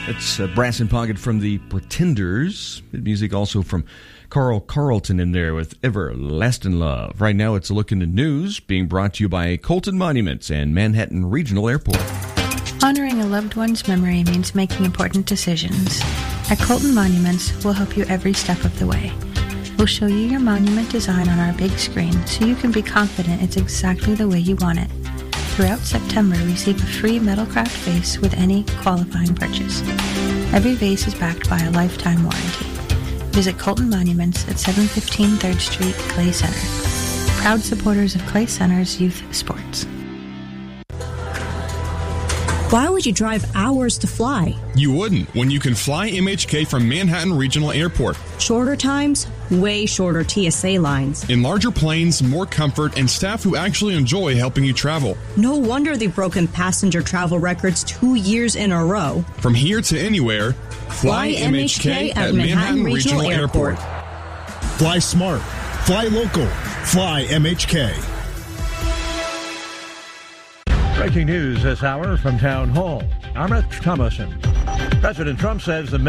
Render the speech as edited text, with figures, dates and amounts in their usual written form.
It's Brass and Pocket from the Pretenders. Music also from Carl Carlton in there with Everlasting Love. Right now, it's a look into news being brought to you by Colton Monuments and Manhattan Regional Airport. Honoring a loved one's memory means making important decisions. At Colton Monuments, we'll help you every step of the way. We'll show you your monument design on our big screen so you can be confident it's exactly the way you want it. Throughout September, receive a free Metalcraft vase with any qualifying purchase. Every vase is backed by a lifetime warranty. Visit Colton Monuments at 715 3rd Street, Clay Center. Proud supporters of Clay Center's youth sports. Why would you drive hours to fly? You wouldn't when you can fly MHK from Manhattan Regional Airport. Shorter times, way shorter TSA lines. In larger planes, more comfort, and staff who actually enjoy helping you travel. No wonder they've broken passenger travel records 2 years in a row. From here to anywhere, fly MHK at Manhattan Regional Airport. Fly smart. Fly local. Fly MHK. Breaking news this hour from Town Hall. Amrit Thomason. President Trump says the